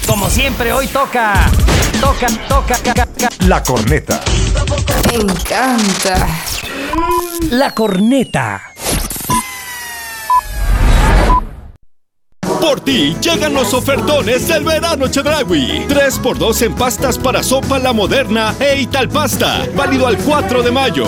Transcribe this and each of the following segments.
Como siempre, hoy toca. La corneta. Me encanta. La corneta. Por ti llegan los ofertones del verano Chedraui. 3x2 en pastas para sopa La Moderna e Italpasta. Válido al 4 de mayo.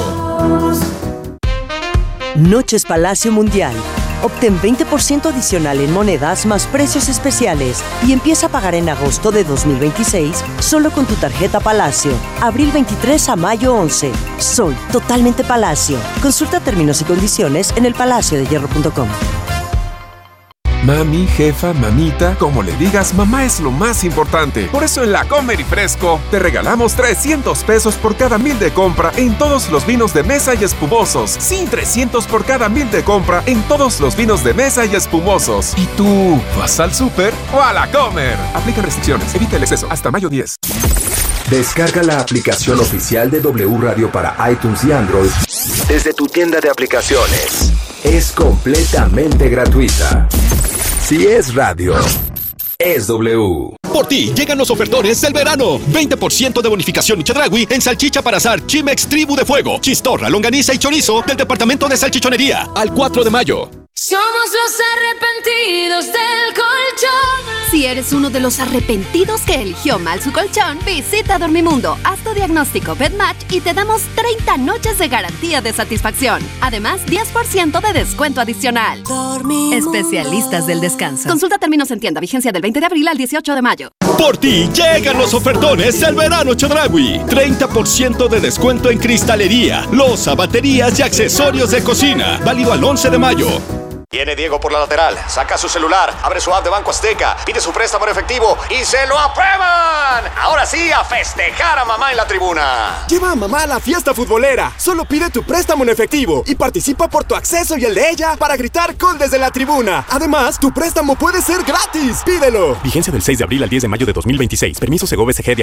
Noches Palacio Mundial. Obtén 20% adicional en monedas más precios especiales y empieza a pagar en agosto de 2026 solo con tu tarjeta Palacio. Abril 23 a mayo 11. Sol totalmente Palacio. Consulta términos y condiciones en elpalaciodehierro.com. Mami, jefa, mamita, como le digas, mamá es lo más importante. Por eso en La Comer y Fresco te regalamos 300 pesos por cada 1,000 de compra en todos los vinos de mesa y espumosos. Sí, 300 por cada 1,000 de compra en todos los vinos de mesa y espumosos. ¿Y tú vas al súper o a La Comer? Aplica restricciones, evita el exceso. Hasta mayo 10. Descarga la aplicación oficial de W Radio para iTunes y Android desde tu tienda de aplicaciones. Es completamente gratuita. Si es radio, es W. Por ti llegan los ofertones del verano. 20% de bonificación Chedraui en salchicha para asar Chimex Tribu de Fuego, chistorra, longaniza y chorizo del departamento de salchichonería. Al 4 de mayo. Somos los arrepentidos del colchón. Si eres uno de los arrepentidos que eligió mal su colchón, visita Dormimundo, haz tu diagnóstico BedMatch y te damos 30 noches de garantía de satisfacción. Además, 10% de descuento adicional. Dormimundo. Especialistas del descanso. Consulta términos en tienda. Vigencia del 20 de abril al 18 de mayo. Por ti llegan los ofertones del verano Chedraui. 30% de descuento en cristalería, loza, baterías y accesorios de cocina. Válido al 11 de mayo. Viene Diego por la lateral, saca su celular, abre su app de Banco Azteca, pide su préstamo en efectivo y ¡se lo aprueban! Ahora sí, a festejar a mamá en la tribuna. Lleva a mamá a la fiesta futbolera. Solo pide tu préstamo en efectivo y participa por tu acceso y el de ella para gritar gol desde la tribuna. Además, tu préstamo puede ser gratis. ¡Pídelo! Vigencia del 6 de abril al 10 de mayo de 2026. Permiso Segov-SG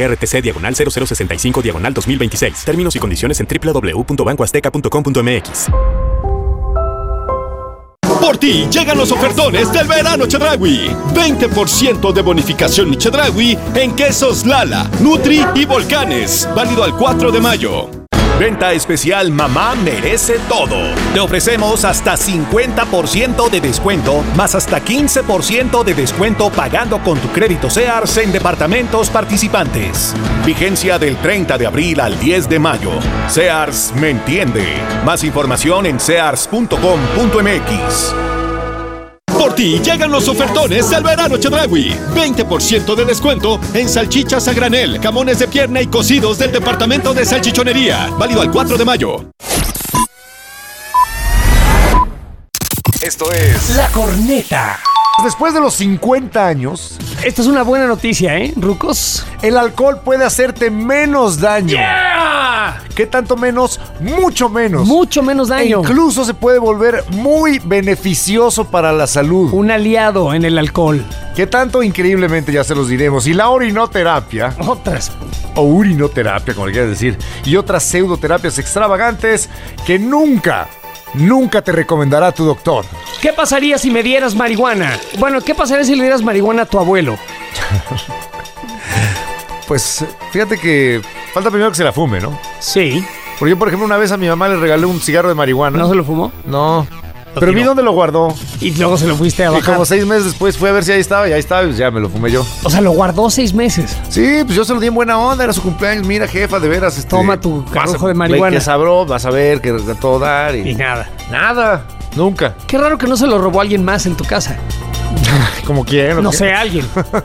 /DGRTC/0065/2026. Términos y condiciones en www.bancoazteca.com.mx. Por ti llegan los ofertones del verano Chedraui. 20% de bonificación Chedraui en quesos Lala, Nutri y Volcanes. Válido al 4 de mayo. Venta especial Mamá Merece Todo. Te ofrecemos hasta 50% de descuento, más hasta 15% de descuento pagando con tu crédito Sears en departamentos participantes. Vigencia del 30 de abril al 10 de mayo. Sears me entiende. Más información en sears.com.mx. Por ti llegan los ofertones del verano Chedraui. 20% de descuento en salchichas a granel, jamones de pierna y cocidos del departamento de salchichonería. Válido al 4 de mayo. Esto es La Corneta. Después de los 50 años... Esta es una buena noticia, rucos? El alcohol puede hacerte menos daño. ¡Yeah! ¿Qué tanto menos? Mucho menos. Mucho menos daño. E incluso se puede volver muy beneficioso para la salud. Un aliado en el alcohol. ¿Qué tanto? Increíblemente ya se los diremos. Y la orinoterapia... Otras. O urinoterapia, como le quieras decir. Y otras pseudoterapias extravagantes que nunca te recomendará tu doctor. ¿Qué pasaría si me dieras marihuana? Bueno, ¿qué pasaría si le dieras marihuana a tu abuelo? Pues fíjate que falta primero que se la fume, ¿no? Sí. Porque yo, por ejemplo, una vez a mi mamá le regalé un cigarro de marihuana. ¿No se lo fumó? No. Pero vi dónde lo guardó. Y luego se lo fuiste a bajar. Y como 6 meses después fui a ver si ahí estaba. Y ahí estaba, y ya me lo fumé yo. O sea, lo guardó 6 meses. Sí, pues yo se lo di en buena onda. Era su cumpleaños. Mira, jefa, de veras. Toma tu carrujo de marihuana. Que sabró, vas a ver que a todo dar. Y nada. Nada. Nunca. Qué raro que no se lo robó alguien más en tu casa. ¿Como quién? No sé, alguien.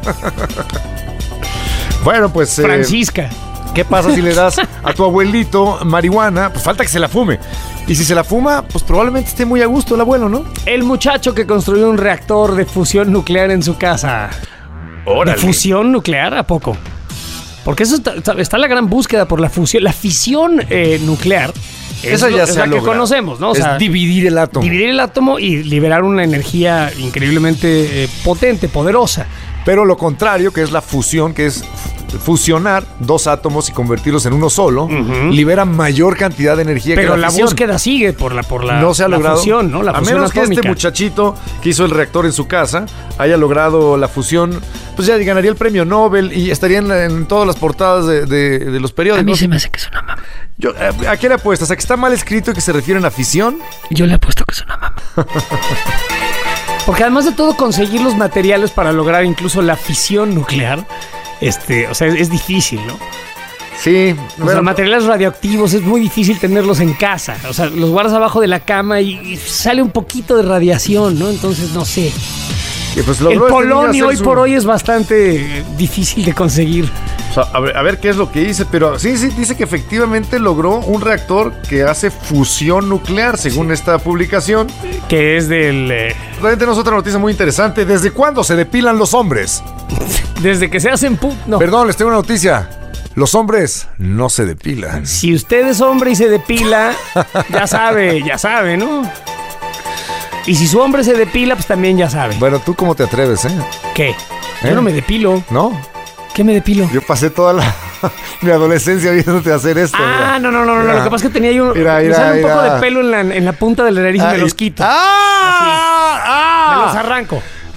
Bueno, pues... Francisca. ¿Qué pasa si le das a tu abuelito marihuana? Pues falta que se la fume. Y si se la fuma, pues probablemente esté muy a gusto el abuelo, ¿no? El muchacho que construyó un reactor de fusión nuclear en su casa. ¡Órale! ¿De fusión nuclear? ¿A poco? Porque eso está la gran búsqueda por la fusión. La fisión nuclear. Esa ya es la que conocemos, ¿no? O sea, es dividir el átomo. Dividir el átomo y liberar una energía increíblemente potente, poderosa. Pero lo contrario, que es la fusión, que es fusionar 2 átomos y convertirlos en uno solo, libera mayor cantidad de energía. Pero que la fisión. Búsqueda sigue por la no se ha logrado. Fusión, ¿no? La a fusión menos atómica. Que este muchachito que hizo el reactor en su casa haya logrado la fusión pues ya ganaría el premio Nobel y estaría en todas las portadas de los periódicos. A mí se me hace que es una mama. ¿A qué le apuestas? ¿A que está mal escrito y que se refieren a fisión? Yo le apuesto que es una mama. Porque además de todo, conseguir los materiales para lograr incluso la fisión nuclear, o sea, es difícil, ¿no? Sí. O sea, materiales radioactivos es muy difícil tenerlos en casa. O sea, los guardas abajo de la cama y sale un poquito de radiación, ¿no? Entonces, no sé. Pues el polonio hoy por hoy es bastante difícil de conseguir. O sea, a ver qué es lo que dice, pero sí, dice que efectivamente logró un reactor que hace fusión nuclear, según esta publicación. Que es del... Realmente tenemos otra noticia muy interesante. ¿Desde cuándo se depilan los hombres? Desde que se hacen... No. Perdón, les tengo una noticia. Los hombres no se depilan. Si usted es hombre y se depila, ya sabe, ¿no? Y si su hombre se depila, pues también ya sabe. Bueno, ¿tú cómo te atreves, ¿Qué? Yo no me depilo. ¿No? ¿Qué me depilo? Yo pasé toda mi adolescencia viéndote hacer esto. Ah, no. Lo que pasa es que tenía yo... me sale un poco de pelo en la punta de la nariz y me los quito. Me los arranco.